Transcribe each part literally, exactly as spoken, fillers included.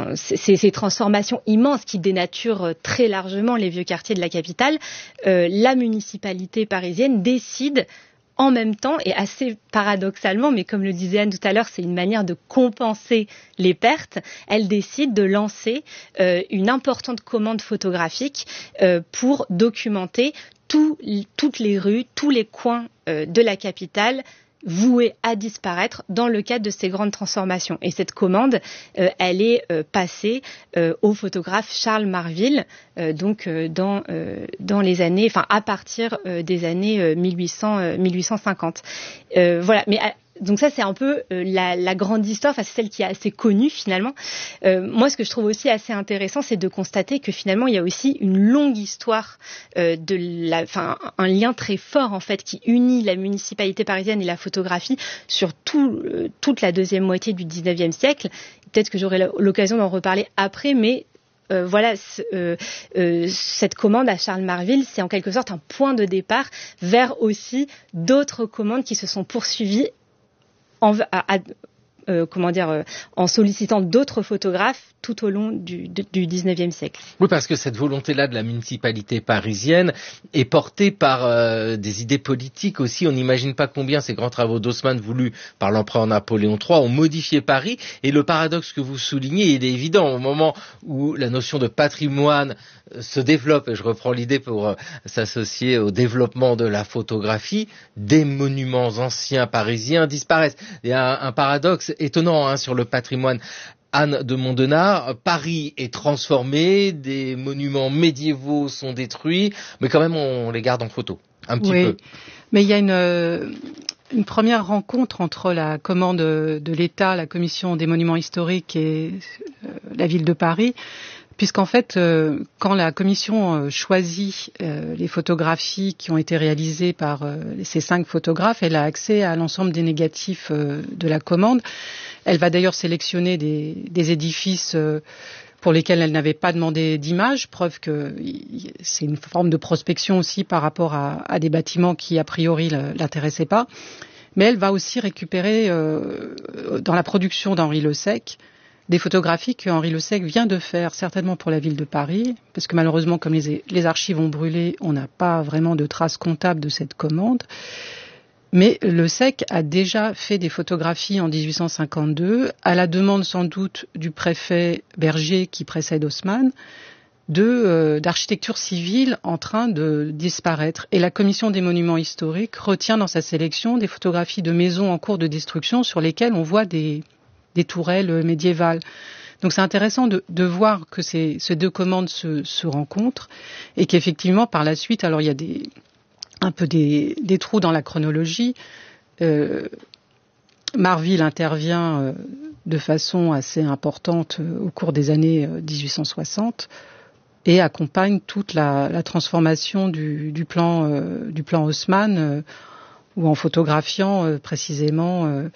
enfin, ces, ces transformations immenses qui dénaturent très largement les vieux quartiers de la capitale, euh, la municipalité parisienne décide en même temps, et assez paradoxalement, mais comme le disait Anne tout à l'heure, c'est une manière de compenser les pertes, elle décide de lancer euh, une importante commande photographique euh, pour documenter tout, toutes les rues, tous les coins euh, de la capitale voués à disparaître dans le cadre de ces grandes transformations. Et cette commande, euh, elle est euh, passée euh, au photographe Charles Marville, euh, donc euh, dans euh, dans les années, enfin à partir euh, des années euh, mille huit cents, euh, mille huit cent cinquante. Euh, voilà. Mais euh, donc ça, c'est un peu euh, la, la grande histoire, enfin c'est celle qui est assez connue finalement. Euh, moi, ce que je trouve aussi assez intéressant, c'est de constater que finalement, il y a aussi une longue histoire euh, de la, enfin un lien très fort en fait qui unit la municipalité parisienne et la photographie sur tout, euh, toute la deuxième moitié du dix-neuvième siècle. Peut-être que j'aurai l'occasion d'en reparler après, mais Euh, voilà, euh, euh, cette commande à Charles Marville, c'est en quelque sorte un point de départ vers aussi d'autres commandes qui se sont poursuivies en, à, à, euh, comment dire, euh, en sollicitant d'autres photographes tout au long du, du dix-neuvième siècle. Oui, parce que cette volonté-là de la municipalité parisienne est portée par euh, des idées politiques aussi. On n'imagine pas combien ces grands travaux d'Haussmann voulus par l'empereur Napoléon trois ont modifié Paris. Et le paradoxe que vous soulignez, il est évident. Au moment où la notion de patrimoine se développe, et je reprends l'idée pour euh, s'associer au développement de la photographie, des monuments anciens parisiens disparaissent. Il y a un, un paradoxe étonnant hein, sur le patrimoine. Anne de Mondenard, Paris est transformé, des monuments médiévaux sont détruits, mais quand même on les garde en photo, un petit oui, peu. Mais il y a une, une première rencontre entre la commande de l'État, la commission des monuments historiques et euh, la ville de Paris, puisqu'en fait, euh, quand la commission euh, choisit euh, les photographies qui ont été réalisées par euh, ces cinq photographes, elle a accès à l'ensemble des négatifs euh, de la commande. Elle va d'ailleurs sélectionner des, des édifices euh, pour lesquels elle n'avait pas demandé d'image, preuve que c'est une forme de prospection aussi par rapport à, à des bâtiments qui a priori l'intéressaient pas. Mais elle va aussi récupérer euh, dans la production d'Henri Le Sec des photographies que Henri Le Sec vient de faire, certainement pour la ville de Paris, parce que malheureusement, comme les, les archives ont brûlé, on n'a pas vraiment de traces comptables de cette commande. Mais Le Sec a déjà fait des photographies en dix-huit cent cinquante-deux, à la demande sans doute du préfet Berger qui précède Haussmann, de, euh, d'architecture civile en train de disparaître. Et la commission des monuments historiques retient dans sa sélection des photographies de maisons en cours de destruction sur lesquelles on voit des, des tourelles médiévales. Donc c'est intéressant de, de voir que ces, ces deux commandes se, se rencontrent et qu'effectivement par la suite, alors il y a des... un peu des, des trous dans la chronologie. Euh, Marville intervient euh, de façon assez importante euh, au cours des années euh, dix-huit cent soixante et accompagne toute la, la transformation du, du plan euh, du plan Haussmann, euh, ou en photographiant euh, précisément euh,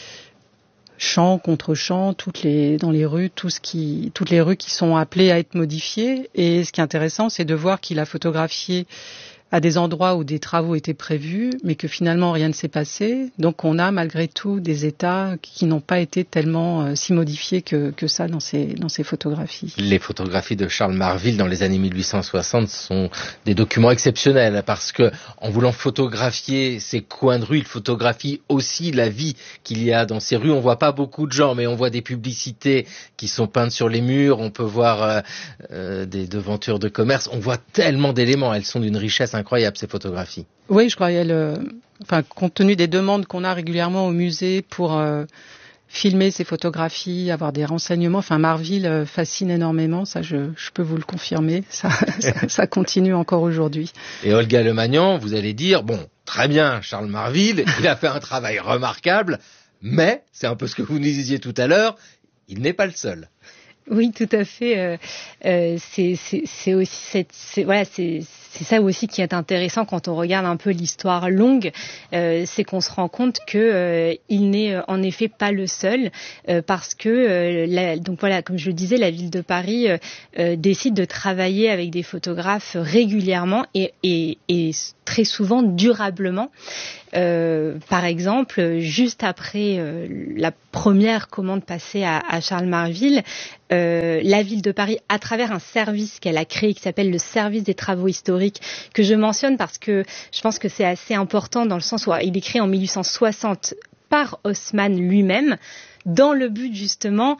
champs contre champs, toutes les dans les rues, tout ce qui, toutes les rues qui sont appelées à être modifiées. Et ce qui est intéressant, c'est de voir qu'il a photographié à des endroits où des travaux étaient prévus, mais que finalement rien ne s'est passé. Donc on a malgré tout des états qui n'ont pas été tellement euh, si modifiés que, que ça dans ces, dans ces photographies. Les photographies de Charles Marville dans les années mille huit cent soixante sont des documents exceptionnels parce que, en voulant photographier ces coins de rue, il photographie aussi la vie qu'il y a dans ces rues. On voit pas beaucoup de gens, mais on voit des publicités qui sont peintes sur les murs. On peut voir euh, euh, des devantures de commerce. On voit tellement d'éléments. Elles sont d'une richesse incroyable. Incroyable ces photographies. Oui, je crois qu'elle, euh, enfin, compte tenu des demandes qu'on a régulièrement au musée pour euh, filmer ces photographies, avoir des renseignements, enfin Marville euh, fascine énormément, ça je, je peux vous le confirmer, ça, ça, ça continue encore aujourd'hui. Et Olga Lemagnan, vous allez dire, bon, très bien, Charles Marville, il a fait un travail remarquable, mais, c'est un peu ce que vous nous disiez tout à l'heure, il n'est pas le seul. Oui, tout à fait. Euh, euh, c'est, c'est, c'est aussi cette, c'est, voilà, c'est, c'est ça aussi qui est intéressant quand on regarde un peu l'histoire longue, euh, c'est qu'on se rend compte que euh, il n'est en effet pas le seul, euh, parce que euh, la, donc voilà, comme je le disais, la ville de Paris euh, euh, décide de travailler avec des photographes régulièrement et, et, et très souvent durablement. euh, par exemple, juste après euh, la première commande passée à, à Charles Marville, euh, la ville de Paris, à travers un service qu'elle a créé qui s'appelle le service des travaux historiques, que je mentionne parce que je pense que c'est assez important dans le sens où il est créé en mille huit cent soixante par Haussmann lui-même, dans le but justement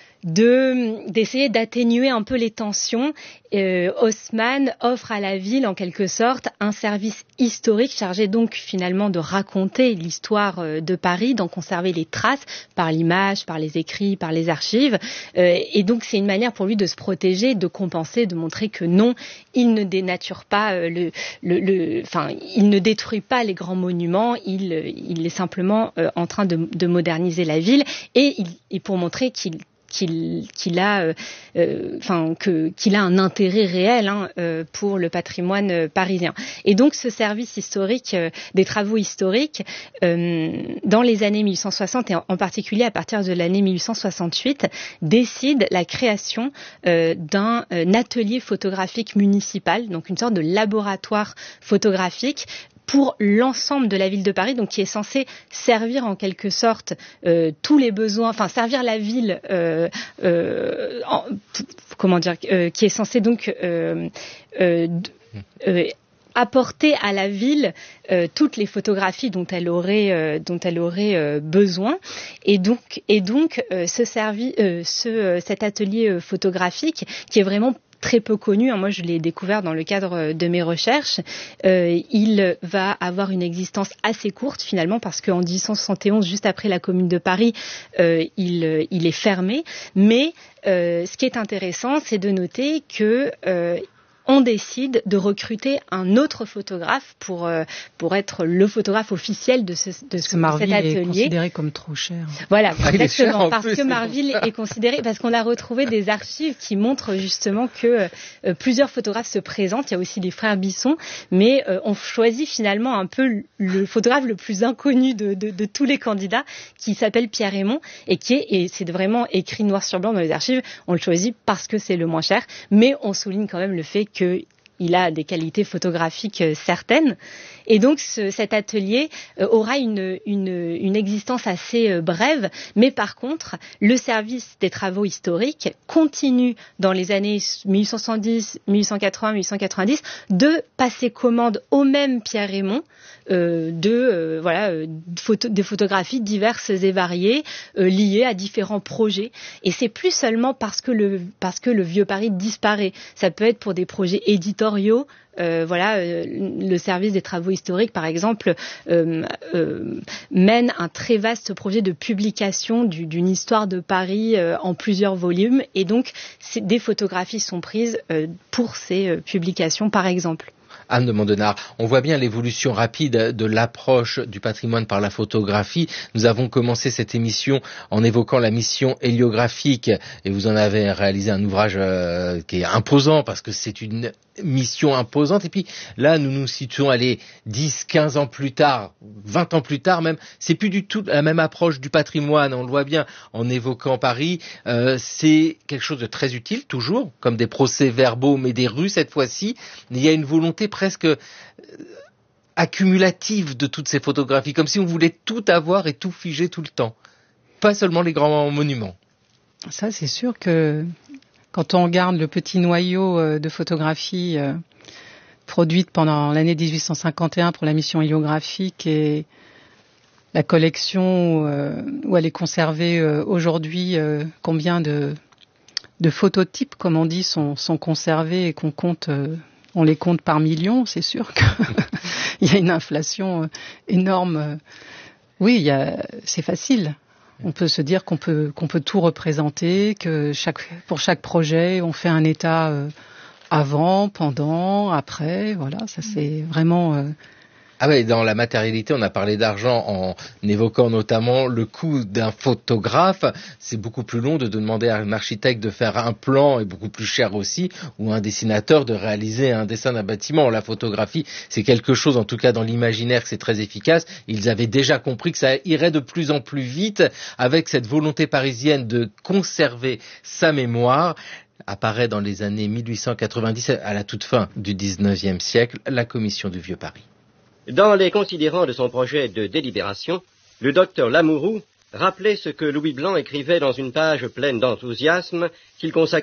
de d'essayer d'atténuer un peu les tensions. Euh, Haussmann offre à la ville en quelque sorte un service historique chargé donc finalement de raconter l'histoire de Paris, d'en conserver les traces par l'image, par les écrits, par les archives. Euh, et donc c'est une manière pour lui de se protéger, de compenser, de montrer que non, il ne dénature pas euh, le, le, le, enfin, il ne détruit pas les grands monuments. Il, il est simplement euh, en train de, de moderniser la ville et, il, et pour montrer qu'il qu'il, qu'il a, euh, enfin que qu'il a un intérêt réel hein, euh, pour le patrimoine euh, parisien. Et donc ce service historique euh, des travaux historiques, euh, dans les années mille huit cent soixante et en, en particulier à partir de l'année mille huit cent soixante-huit, décide la création euh, d'un euh, atelier photographique municipal, donc une sorte de laboratoire photographique pour l'ensemble de la ville de Paris, donc qui est censé servir en quelque sorte euh, tous les besoins, enfin servir la ville, euh, euh, en, comment dire, euh, qui est censé donc euh, euh, euh, apporter à la ville euh, toutes les photographies dont elle aurait euh, dont elle aurait euh, besoin, et donc et donc euh, ce servi, euh, ce euh, cet atelier euh, photographique qui est vraiment très peu connu, hein, moi je l'ai découvert dans le cadre de mes recherches, euh, il va avoir une existence assez courte finalement parce qu'en dix-huit cent soixante et onze, juste après la Commune de Paris, euh, il, il est fermé, mais euh, ce qui est intéressant c'est de noter que euh, on décide de recruter un autre photographe pour euh, pour être le photographe officiel de ce de, ce, de cet atelier. Est considéré comme trop cher. Voilà, ah, exactement, parce plus, que Marville est considéré, parce qu'on a retrouvé des archives qui montrent justement que euh, plusieurs photographes se présentent. Il y a aussi les frères Bisson, mais euh, on choisit finalement un peu le photographe le plus inconnu de, de, de tous les candidats, qui s'appelle Pierre Hémon et qui est, et c'est vraiment écrit noir sur blanc dans les archives. On le choisit parce que c'est le moins cher, mais on souligne quand même le fait qu'il a des qualités photographiques euh, certaines. Et donc ce, cet atelier euh, aura une, une, une existence assez euh, brève, mais par contre, le service des travaux historiques continue dans les années mille huit cent soixante-dix, mille huit cent quatre-vingts, mille huit cent quatre-vingt-dix de passer commande au même Pierre Hémon euh, de euh, voilà euh, photo, des photographies diverses et variées euh, liées à différents projets. Et c'est plus seulement parce que le parce que le vieux Paris disparaît. Ça peut être pour des projets éditoriaux. Euh, voilà, euh, le service des travaux historiques, par exemple, euh, euh, mène un très vaste projet de publication du, d'une histoire de Paris euh, en plusieurs volumes, et donc des photographies sont prises euh, pour ces euh, publications, par exemple. Anne de Mondenard, on voit bien l'évolution rapide de l'approche du patrimoine par la photographie. Nous avons commencé cette émission en évoquant la mission héliographique, et vous en avez réalisé un ouvrage euh, qui est imposant parce que c'est une mission imposante. Et puis là, nous nous situons, allez, dix, quinze ans plus tard, vingt ans plus tard même, c'est plus du tout la même approche du patrimoine. On le voit bien en évoquant Paris. Euh, c'est quelque chose de très utile, toujours, comme des procès-verbaux, mais des rues cette fois-ci. Il y a une volonté presque euh, accumulative de toutes ces photographies, comme si on voulait tout avoir et tout figer tout le temps. Pas seulement les grands monuments. Ça, c'est sûr que quand on regarde le petit noyau de photographies euh, produites pendant l'année dix-huit cent cinquante et un pour la mission héliographique et la collection euh, où elle est conservée euh, aujourd'hui, euh, combien de, de phototypes, comme on dit, sont, sont conservés et qu'on compte, euh, on les compte par millions, c'est sûr qu'il y a une inflation euh, énorme. Euh, oui, il y a, c'est facile. On peut se dire qu'on peut qu'on peut tout représenter, que chaque pour chaque projet on fait un état euh, avant, pendant, après, voilà, ça c'est vraiment. Euh... Ah ouais, dans la matérialité, on a parlé d'argent en évoquant notamment le coût d'un photographe. C'est beaucoup plus long de demander à un architecte de faire un plan, et beaucoup plus cher aussi, ou un dessinateur de réaliser un dessin d'un bâtiment. La photographie, c'est quelque chose, en tout cas dans l'imaginaire, que c'est très efficace. Ils avaient déjà compris que ça irait de plus en plus vite avec cette volonté parisienne de conserver sa mémoire. Apparaît dans les années mille huit cent quatre-vingt-dix, à la toute fin du dix-neuvième siècle, la Commission du Vieux Paris. Dans les considérants de son projet de délibération, le docteur Lamourou rappelait ce que Louis Blanc écrivait dans une page pleine d'enthousiasme qu'il consacrait